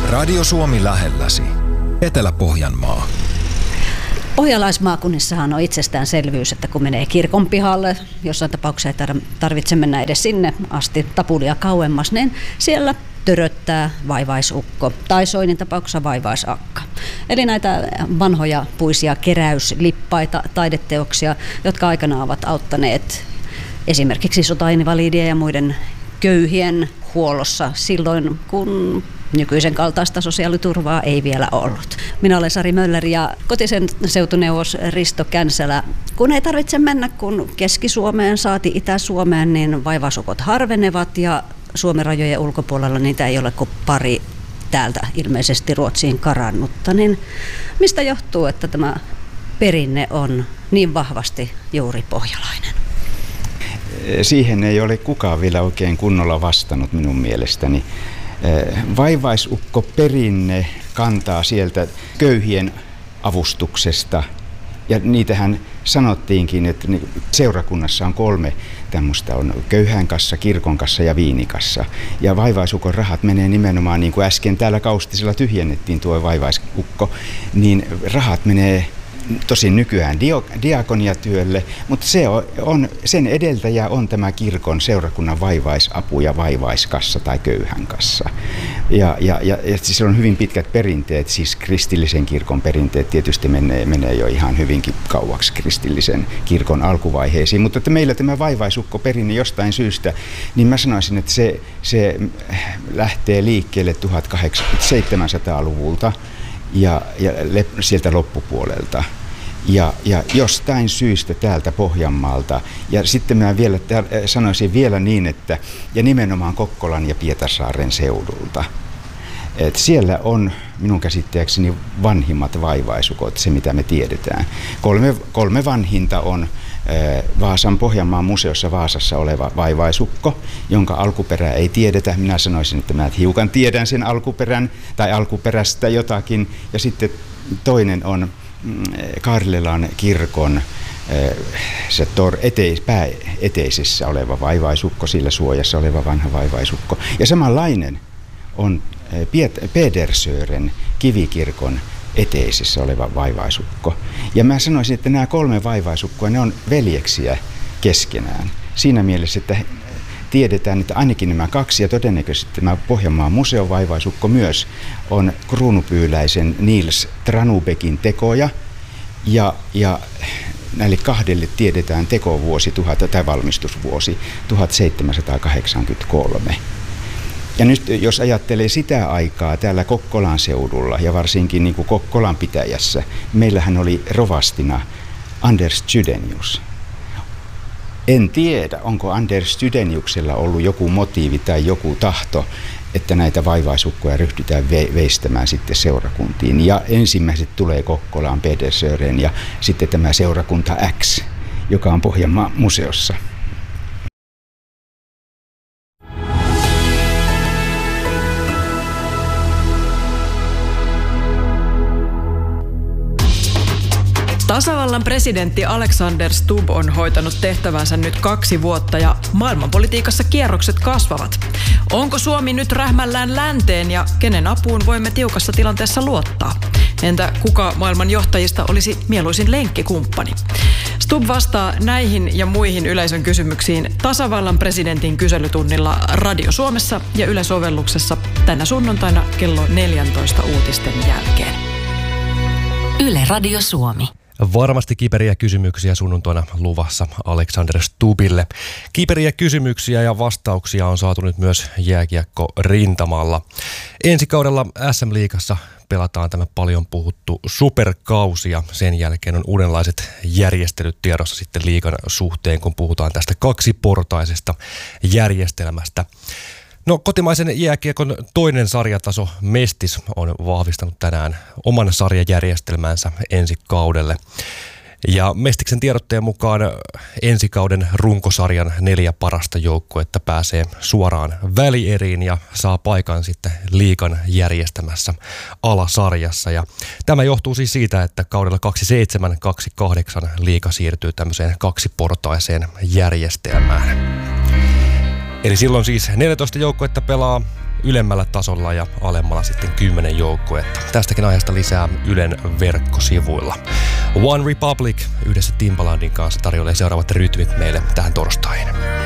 Radio Suomi lähelläsi. Etelä-Pohjanmaa. Pohjalaismaakunnissahan on itsestäänselvyys, että kun menee kirkon pihalle, jossain tapauksessa ei tarvitse mennä edes sinne asti tapulia kauemmas, niin siellä töröttää vaivaisukko tai Soinin tapauksessa vaivaisakka. Eli näitä vanhoja puisia keräyslippaita, taideteoksia, jotka aikanaan ovat auttaneet esimerkiksi sotainvalidien ja muiden köyhien huollossa silloin, kun nykyisen kaltaista sosiaaliturvaa ei vielä ollut. Minä olen Sari Möller ja kotisen seutuneuvos Risto Känsälä. Kun ei tarvitse mennä kun Keski-Suomeen saati Itä-Suomeen, niin vaivaisukot harvenevat ja Suomen rajojen ulkopuolella niitä ei ole kuin pari täältä ilmeisesti Ruotsiin karannutta. Niin mistä johtuu, että tämä perinne on niin vahvasti juuri pohjalainen? Siihen ei ole kukaan vielä oikein kunnolla vastannut minun mielestäni. Vaivaisukkoperinne kantaa sieltä köyhien avustuksesta, ja niitähän sanottiinkin, että seurakunnassa on 3 tämmöistä, on köyhän kassa, kirkon kassa ja viinikassa. Ja vaivaisukon rahat menee nimenomaan, niin kuin äsken täällä Kaustisella tyhjennettiin tuo vaivaisukko, niin rahat menee tosin nykyään diakoniatyölle, mutta sen edeltäjä on tämä kirkon seurakunnan vaivaisapu ja vaivaiskassa tai köyhän kassa. Ja siis on hyvin pitkät perinteet, siis kristillisen kirkon perinteet tietysti menee jo ihan hyvinkin kauaksi kristillisen kirkon alkuvaiheisiin, mutta että meillä tämä vaivaisukkoperinne jostain syystä, niin mä sanoisin, että se lähtee liikkeelle 1700-luvulta. Ja sieltä loppupuolelta. Ja jostain syystä täältä Pohjanmaalta. Ja sitten mä vielä sanoisin vielä niin, että ja nimenomaan Kokkolan ja Pietarsaaren seudulta. Et siellä on minun käsitteekseni vanhimmat vaivaisukot, se mitä me tiedetään. 3 vanhinta on Vaasan Pohjanmaan museossa Vaasassa oleva vaivaisukko, jonka alkuperää ei tiedetä. Minä sanoisin, että mä hiukan tiedän sen alkuperän tai alkuperästä jotakin. Ja sitten toinen on Kaarilelan kirkon se pääeteisessä oleva vaivaisukko, sillä suojassa oleva vanha vaivaisukko. Ja samanlainen on Pedersören kivikirkon eteisessä oleva vaivaisukko. Ja mä sanoisin, että nämä 3 vaivaisukkoa, ne on veljeksiä keskenään. Siinä mielessä, että tiedetään, että ainakin nämä 2 ja todennäköisesti tämä Pohjanmaan museon vaivaisukko myös on kruunupyyläisen Niels Tranubekin tekoja. Ja näille 2 tiedetään tekovuosi tai valmistusvuosi 1783. Ja nyt jos ajattelee sitä aikaa täällä Kokkolan seudulla ja varsinkin niin kuin Kokkolan pitäjässä, meillähän oli rovastina Anders Chydenius. En tiedä, onko Anders Chydeniuksella ollut joku motiivi tai joku tahto, että näitä vaivaisukkoja ryhdytään veistämään sitten seurakuntiin. Ja ensimmäiset tulee Kokkolaan Pedersören ja sitten tämä seurakunta X, joka on Pohjanmaan museossa. Tasavallan presidentti Alexander Stubb on hoitanut tehtävänsä nyt 2 vuotta ja maailmanpolitiikassa kierrokset kasvavat. Onko Suomi nyt rähmällään länteen ja kenen apuun voimme tiukassa tilanteessa luottaa? Entä kuka maailman johtajista olisi mieluisin lenkkikumppani? Stubb vastaa näihin ja muihin yleisön kysymyksiin tasavallan presidentin kyselytunnilla Radio Suomessa ja Yle-sovelluksessa tänä sunnuntaina kello 14 uutisten jälkeen. Yle Radio Suomi. Varmasti kiperiä kysymyksiä sunnuntaina luvassa Alexander Stubbille. Kiperiä kysymyksiä ja vastauksia on saatu nyt myös jääkiekko-rintamalla. Ensi kaudella SM-liigassa pelataan tämä paljon puhuttu superkausi ja sen jälkeen on uudenlaiset järjestelyt tiedossa sitten liigan suhteen, kun puhutaan tästä 2-portaisesta järjestelmästä. No, kotimaisen jääkiekon toinen sarjataso Mestis on vahvistanut tänään oman sarjajärjestelmänsä ensi kaudelle. Ja Mestiksen tiedotteen mukaan ensi kauden runkosarjan 4 parasta joukkuetta pääsee suoraan välieriin ja saa paikan sitten liigan järjestämässä alasarjassa. Ja tämä johtuu siis siitä, että kaudella 27-28 liiga siirtyy tämmöiseen 2-portaiseen järjestelmään. Eli silloin siis 14 joukkuetta pelaa ylemmällä tasolla ja alemmalla sitten 10 joukkuetta. Tästäkin aiheesta lisää Ylen verkkosivuilla. One Republic yhdessä Timbalandin kanssa tarjoilee seuraavat rytmit meille tähän torstaihin.